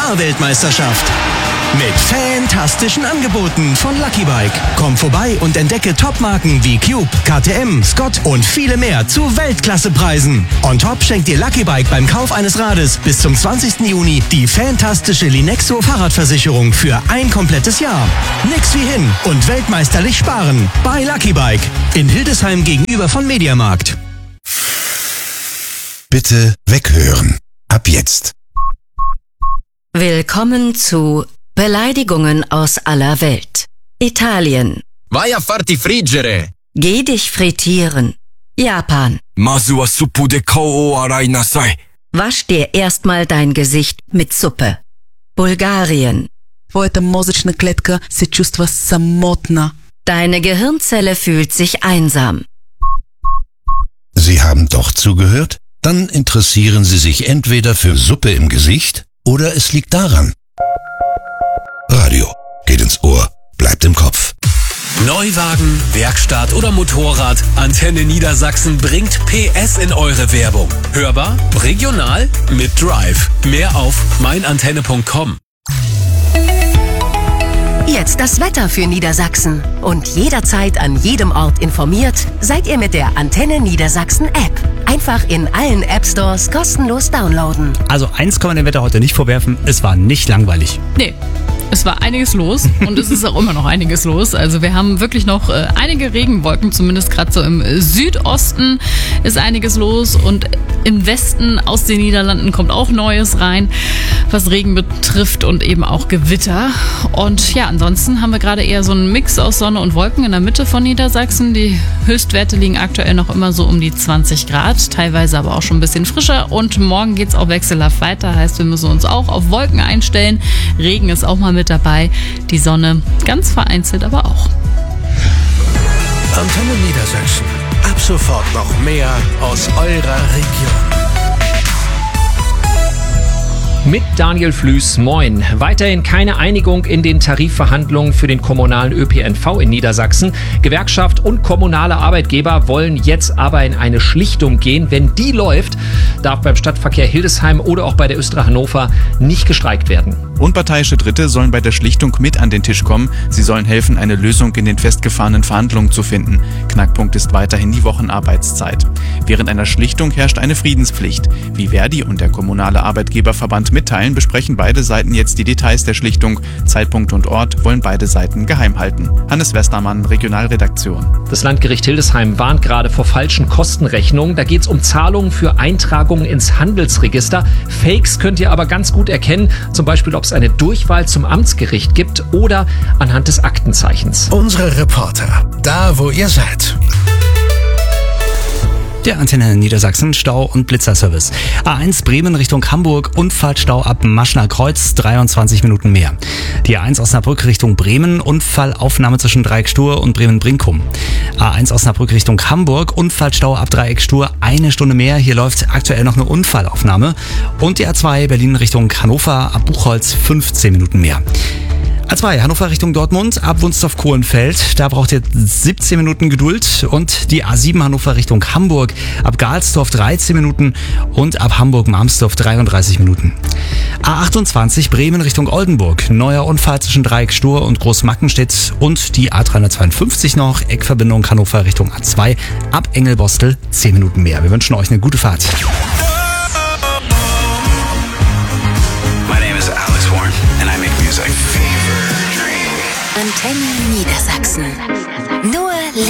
Fahrweltmeisterschaft. Mit fantastischen Angeboten von Lucky Bike. Komm vorbei und entdecke Topmarken wie Cube, KTM, Scott und viele mehr zu Weltklassepreisen. On top schenkt dir Lucky Bike beim Kauf eines Rades bis zum 20. Juni die fantastische Linexo Fahrradversicherung für ein komplettes Jahr. Nix wie hin und weltmeisterlich sparen. Bei Lucky Bike in Hildesheim gegenüber von Mediamarkt. Bitte weghören. Ab jetzt. Willkommen zu Beleidigungen aus aller Welt. Italien. Vai a farti friggere. Geh dich frittieren. Japan. Masu wa suppu de kao o arai nasai. Wasch dir erstmal dein Gesicht mit Suppe. Bulgarien. Твоята мозъчна клетка се чувства самотна. Deine Gehirnzelle fühlt sich einsam. Sie haben doch zugehört? Dann interessieren Sie sich entweder für Suppe im Gesicht oder es liegt daran. Radio geht ins Ohr, bleibt im Kopf. Neuwagen, Werkstatt oder Motorrad, Antenne Niedersachsen bringt PS in eure Werbung. Hörbar, regional, mit Drive. Mehr auf meinantenne.com. Jetzt das Wetter für Niedersachsen. Und jederzeit an jedem Ort informiert seid ihr mit der Antenne Niedersachsen App. Einfach in allen App-Stores kostenlos downloaden. Also eins kann man dem Wetter heute nicht vorwerfen, es war nicht langweilig. Nee, es war einiges los und es ist auch immer noch einiges los. Also wir haben wirklich noch einige Regenwolken, zumindest gerade so im Südosten ist einiges los und im Westen aus den Niederlanden kommt auch Neues rein, was Regen betrifft und eben auch Gewitter. Und ja, ansonsten haben wir gerade eher so einen Mix aus Sonne und Wolken in der Mitte von Niedersachsen. Die Höchstwerte liegen aktuell noch immer so um die 20 Grad, teilweise aber auch schon ein bisschen frischer. Und morgen geht es auch wechselhaft weiter, heißt wir müssen uns auch auf Wolken einstellen. Regen ist auch mal mit dabei, die Sonne ganz vereinzelt aber auch. Antenne Niedersachsen. Ab sofort noch mehr aus eurer Region. Mit Daniel Flüß, moin. Weiterhin keine Einigung in den Tarifverhandlungen für den kommunalen ÖPNV in Niedersachsen. Gewerkschaft und kommunale Arbeitgeber wollen jetzt aber in eine Schlichtung gehen. Wenn die läuft, darf beim Stadtverkehr Hildesheim oder auch bei der Östra Hannover nicht gestreikt werden. Unparteiische Dritte sollen bei der Schlichtung mit an den Tisch kommen. Sie sollen helfen, eine Lösung in den festgefahrenen Verhandlungen zu finden. Knackpunkt ist weiterhin die Wochenarbeitszeit. Während einer Schlichtung herrscht eine Friedenspflicht. Wie Verdi und der kommunale Arbeitgeberverband mitteilen, besprechen beide Seiten jetzt die Details der Schlichtung. Zeitpunkt und Ort wollen beide Seiten geheim halten. Hannes Westermann, Regionalredaktion. Das Landgericht Hildesheim warnt gerade vor falschen Kostenrechnungen. Da geht es um Zahlungen für Eintragungen ins Handelsregister. Fakes könnt ihr aber ganz gut erkennen, zum Beispiel ob es eine Durchwahl zum Amtsgericht gibt oder anhand des Aktenzeichens. Unsere Reporter, da wo ihr seid. Der Antenne Niedersachsen Stau- und Blitzerservice. A1 Bremen Richtung Hamburg, Unfallstau ab Maschner Kreuz, 23 Minuten mehr. Die A1 Osnabrück Richtung Bremen, Unfallaufnahme zwischen Dreieck Stur und Bremen-Brinkum. A1 Osnabrück Richtung Hamburg, Unfallstau ab Dreieck Stur, 1 Stunde mehr. Hier läuft aktuell noch eine Unfallaufnahme. Und die A2 Berlin Richtung Hannover, ab Buchholz, 15 Minuten mehr. A2 Hannover Richtung Dortmund, ab Wunstorf-Kohlenfeld, da braucht ihr 17 Minuten Geduld. Und die A7 Hannover Richtung Hamburg, ab Galsdorf 13 Minuten und ab Hamburg-Marmsdorf 33 Minuten. A28 Bremen Richtung Oldenburg, neuer Unfall zwischen Dreieck Stur und Großmackenstedt. Und die A352 noch, Eckverbindung Hannover Richtung A2, ab Engelbostel 10 Minuten mehr. Wir wünschen euch eine gute Fahrt. Antenne Niedersachsen. Nur